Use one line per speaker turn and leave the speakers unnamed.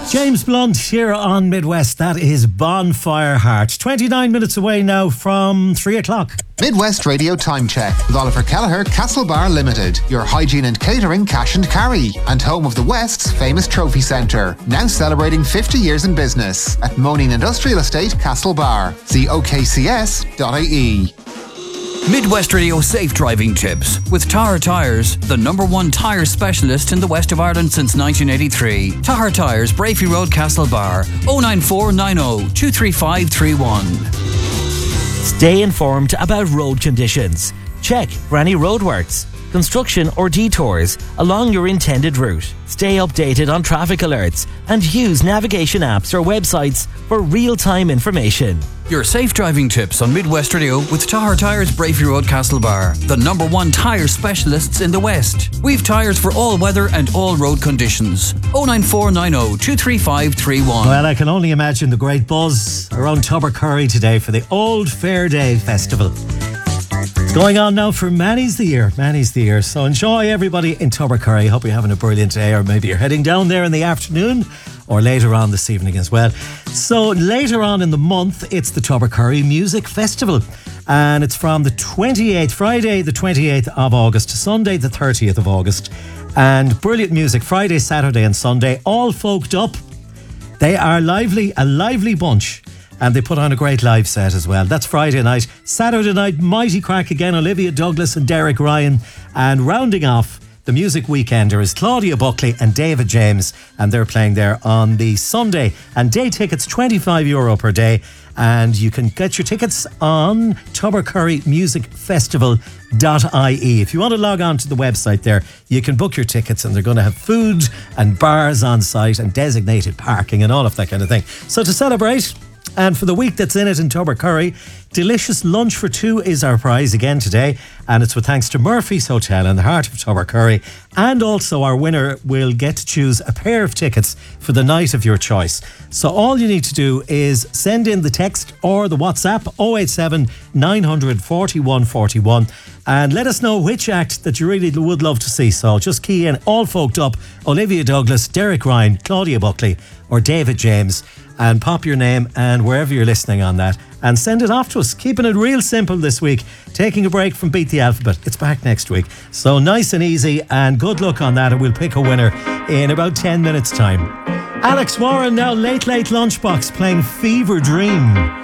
James Blunt here on Midwest. That is Bonfire Heart. 29 minutes away now from 3 o'clock.
Midwest Radio Time Check with Oliver Kelleher, Castlebar Limited, your hygiene and catering cash and carry, and home of the West's famous trophy centre, now celebrating 50 years in business at Moaning Industrial Estate, Castlebar. See okcs.ie.
Midwest Radio Safe Driving Tips with Tahar Tyres, the #1 tyre specialist in the west of Ireland since 1983. Tahar Tyres, Brafey Road, Castlebar, 09490 23531.
Stay informed about road conditions. Check for any roadworks, construction or detours along your intended route. Stay updated on traffic alerts and use navigation apps or websites for real-time information.
Your safe driving tips on Midwest Radio with Tahar Tyres, Brafey Road, Castlebar, the #1 tyre specialists in the West. We've tyres for all weather and all road conditions. 09490 23531.
Well, I can only imagine the great buzz around Tubbercurry today for the Old Fair Day Festival. It's going on now for Manny's the year. So enjoy, everybody in Tubbercurry. Hope you're having a brilliant day, or maybe you're heading down there in the afternoon or later on this evening as well. So later on in the month, it's the Tubbercurry Music Festival. And it's from the 28th, Friday the 28th of August to Sunday the 30th of August. And brilliant music Friday, Saturday and Sunday, all folked up. They are a lively bunch. And they put on a great live set as well. That's Friday night. Saturday night, mighty crack again. Olivia Douglas and Derek Ryan. And rounding off the music weekender is Claudia Buckley and David James. And they're playing there on the Sunday. And day tickets, €25 per day. And you can get your tickets on tubbercurrymusicfestival.ie. If you want to log on to the website there, you can book your tickets, and they're going to have food and bars on site and designated parking and all of that kind of thing. So to celebrate, and for the week that's in it in Tubbercurry, delicious lunch for two is our prize again today, and it's with thanks to Murphy's Hotel in the heart of Tubbercurry. And also our winner will get to choose a pair of tickets for the night of your choice. So all you need to do is send in the text or the WhatsApp 087 900 4141 and let us know which act that you really would love to see. So just key in all folked up, Olivia Douglas, Derek Ryan, Claudia Buckley or David James, and pop your name and wherever you're listening on that, and send it off to us. Keeping it real simple this week. Taking a break from Beat the Alphabet. It's back next week. So nice and easy, and good luck on that, and we'll pick a winner in about 10 minutes time. Alex Warren now, Late Lunchbox playing Fever Dream.